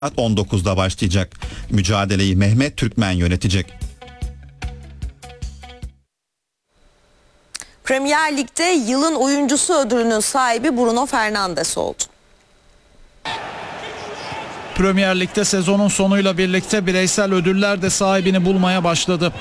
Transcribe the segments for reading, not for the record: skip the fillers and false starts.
Saat 19'da başlayacak. Mücadeleyi Mehmet Türkmen yönetecek. Premier Lig'de yılın oyuncusu ödülünün sahibi Bruno Fernandes oldu. Premier Lig'de sezonun sonuyla birlikte bireysel ödüller de sahibini bulmaya başladı.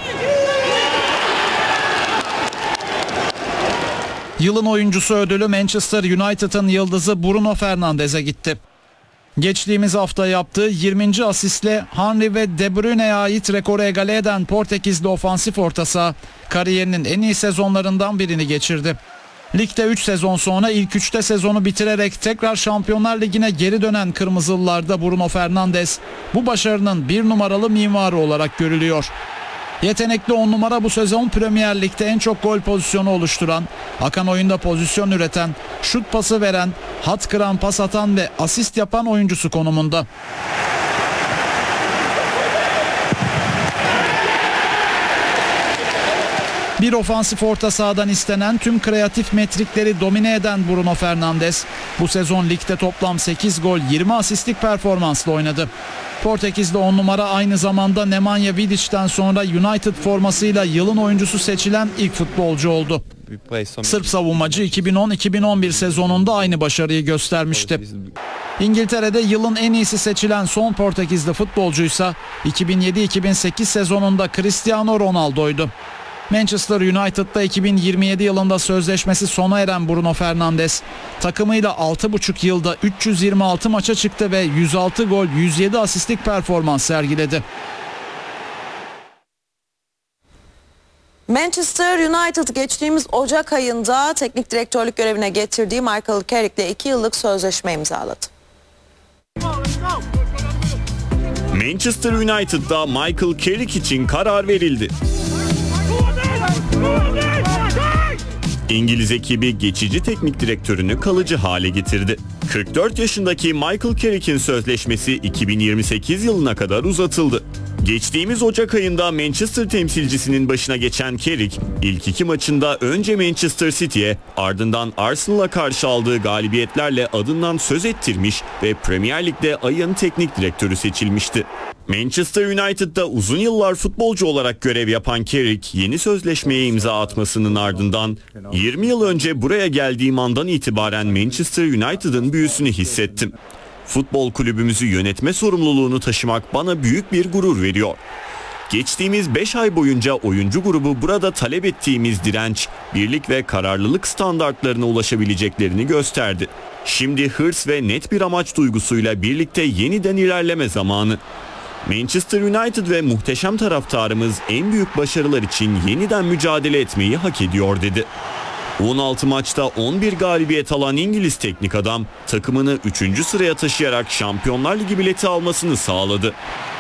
Yılın oyuncusu ödülü Manchester United'ın yıldızı Bruno Fernandes'e gitti. Geçtiğimiz hafta yaptığı 20. asistle Henry ve De Bruyne'ye ait rekoru egale eden Portekizli ofansif orta saha kariyerinin en iyi sezonlarından birini geçirdi. Ligde 3 sezon sonra ilk 3'te sezonu bitirerek tekrar Şampiyonlar Ligi'ne geri dönen Kırmızılılarda Bruno Fernandes bu başarının bir numaralı mimarı olarak görülüyor. Yetenekli 10 numara bu sezon Premier Lig'de en çok gol pozisyonu oluşturan, akan oyunda pozisyon üreten, şut pası veren, hat kıran, pas atan ve asist yapan oyuncusu konumunda. Bir ofansif orta sahadan istenen tüm kreatif metrikleri domine eden Bruno Fernandes bu sezon ligde toplam 8 gol 20 asistlik performansla oynadı. Portekizli 10 numara aynı zamanda Nemanja Vidic'ten sonra United formasıyla yılın oyuncusu seçilen ilk futbolcu oldu. Sırp savunmacı 2010-2011 sezonunda aynı başarıyı göstermişti. İngiltere'de yılın en iyisi seçilen son Portekizli futbolcuysa 2007-2008 sezonunda Cristiano Ronaldo'ydu. Manchester United'da 2027 yılında sözleşmesi sona eren Bruno Fernandes takımıyla 6,5 yılda 326 maça çıktı ve 106 gol 107 asistlik performans sergiledi. Manchester United geçtiğimiz Ocak ayında teknik direktörlük görevine getirdiği Michael Carrick'le 2 yıllık sözleşme imzaladı. Manchester United'da Michael Carrick için karar verildi. İngiliz ekibi geçici teknik direktörünü kalıcı hale getirdi. 44 yaşındaki Michael Carrick'in sözleşmesi 2028 yılına kadar uzatıldı. Geçtiğimiz Ocak ayında Manchester temsilcisinin başına geçen Carrick, ilk 2 maçında önce Manchester City'ye ardından Arsenal'a karşı aldığı galibiyetlerle adından söz ettirmiş ve Premier Lig'de ayın teknik direktörü seçilmişti. Manchester United'da uzun yıllar futbolcu olarak görev yapan Carrick, yeni sözleşmeye imza atmasının ardından 20 yıl önce buraya geldiğim andan itibaren Manchester United'ın büyüsünü hissettim. Futbol kulübümüzü yönetme sorumluluğunu taşımak bana büyük bir gurur veriyor. Geçtiğimiz 5 ay boyunca oyuncu grubu burada talep ettiğimiz direnç, birlik ve kararlılık standartlarına ulaşabileceklerini gösterdi. Şimdi hırs ve net bir amaç duygusuyla birlikte yeniden ilerleme zamanı. Manchester United ve muhteşem taraftarımız en büyük başarılar için yeniden mücadele etmeyi hak ediyor dedi. 16 maçta 11 galibiyet alan İngiliz teknik adam takımını 3. sıraya taşıyarak Şampiyonlar Ligi bileti almasını sağladı.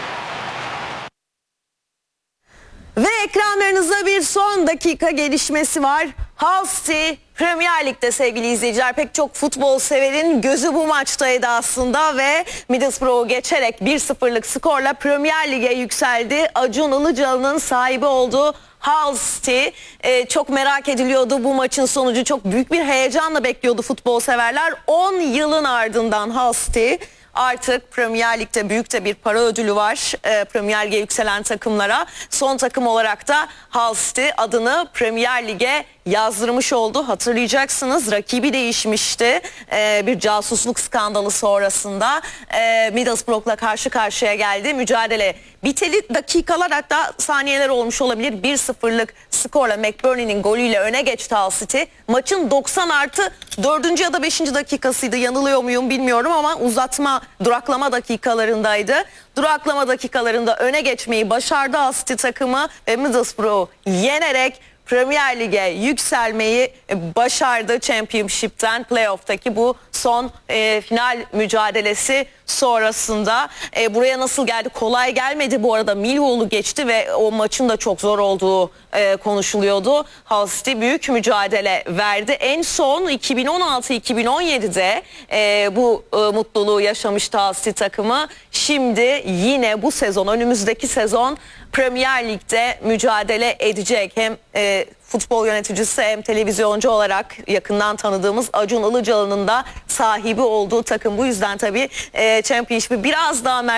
Ve ekranlarınızda bir son dakika gelişmesi var. Hull City Premier Lig'de sevgili izleyiciler, pek çok futbol severin gözü bu maçtaydı aslında ve Middlesbrough'u geçerek 1-0'lık skorla Premier Lig'e yükseldi. Acun Ilıcalı'nın sahibi olduğu Hull City çok merak ediliyordu bu maçın sonucu, çok büyük bir heyecanla bekliyordu futbol severler. 10 yılın ardından Hull City artık Premier Lig'de büyük de bir para ödülü var Premier Lig'e yükselen takımlara. Son takım olarak da Hull City adını Premier Lig'e yazdırmış oldu. Hatırlayacaksınız, rakibi değişmişti. Bir casusluk skandalı sonrasında Middlesbrough'la karşı karşıya geldi. Mücadele biteli dakikalar, hatta saniyeler olmuş olabilir. 1-0'lık skorla McBurney'nin golüyle öne geçti Hull City. Maçın 90+4. ya da 5. dakikasıydı. Yanılıyor muyum bilmiyorum ama uzatma, duraklama dakikalarındaydı. Duraklama dakikalarında öne geçmeyi başardı Hull City takımı ve Middlesbrough'u yenerek Premier Lig'e yükselmeyi başardı. Championship'ten playoff'taki bu son final mücadelesi sonrasında. Buraya nasıl geldi? Kolay gelmedi bu arada. Millwall'u geçti ve o maçın da çok zor olduğu konuşuluyordu. Hull City büyük mücadele verdi. En son 2016-2017'de bu mutluluğu yaşamıştı Hull City takımı. Şimdi yine bu sezon, önümüzdeki sezon Premier Lig'de mücadele edecek. Hem futbol yöneticisi hem televizyoncu olarak yakından tanıdığımız Acun Ilıcalı'nın da sahibi olduğu takım. Bu yüzden tabii Championship'i biraz daha